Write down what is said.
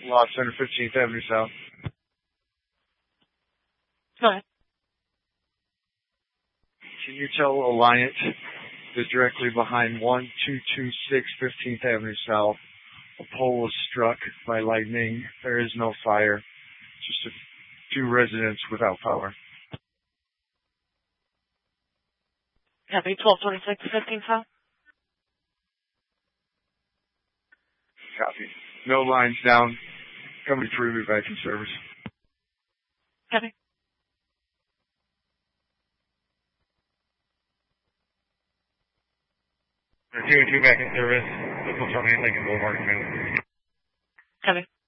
Lost Center, 15th Avenue South. Go ahead. Can you tell Alliant that directly behind 1226 15th Avenue South, a pole was struck by lightning. There is no fire. Just a few residents without power. Copy, 1226 15th South. Copy. No lines down. Coming through, be back in service. Copy. Two back in service. Local 28 Lincoln Boulevard. Copy.